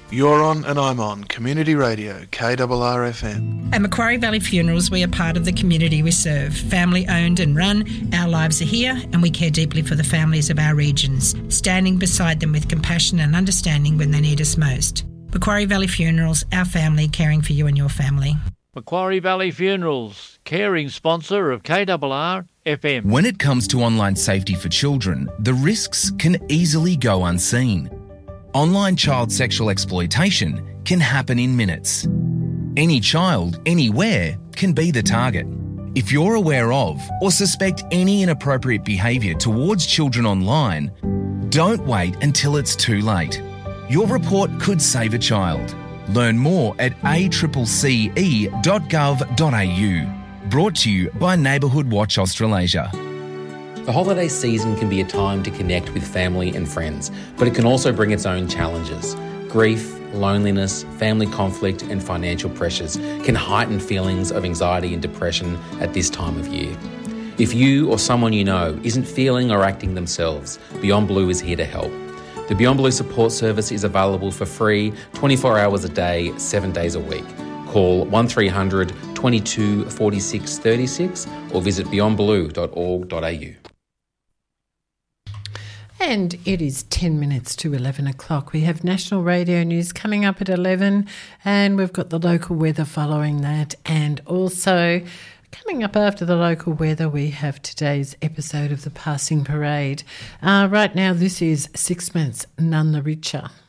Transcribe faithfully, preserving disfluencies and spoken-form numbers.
You're on and I'm on Community Radio, K R R F M. At Macquarie Valley Funerals, we are part of the community we serve. Family owned and run, our lives are here and we care deeply for the families of our regions, standing beside them with compassion and understanding when they need us most. Macquarie Valley Funerals, our family, caring for you and your family. Macquarie Valley Funerals, caring sponsor of K R R F M. When it comes to online safety for children, the risks can easily go unseen. Online child sexual exploitation can happen in minutes. Any child, anywhere, can be the target. If you're aware of or suspect any inappropriate behaviour towards children online, don't wait until it's too late. Your report could save a child. Learn more at a c c e dot gov dot a u. Brought to you by Neighbourhood Watch Australasia. The holiday season can be a time to connect with family and friends, but it can also bring its own challenges. Grief, loneliness, family conflict and financial pressures can heighten feelings of anxiety and depression at this time of year. If you or someone you know isn't feeling or acting themselves, Beyond Blue is here to help. The Beyond Blue support service is available for free twenty-four hours a day, seven days a week. Call one three hundred, twenty-two, forty-six, thirty-six or visit beyond blue dot org dot a u. And it is ten minutes to eleven o'clock. We have national radio news coming up at eleven and we've got the local weather following that. And also coming up after the local weather, we have today's episode of the Passing Parade. Uh, right now, this is Sixpence, None the Richer.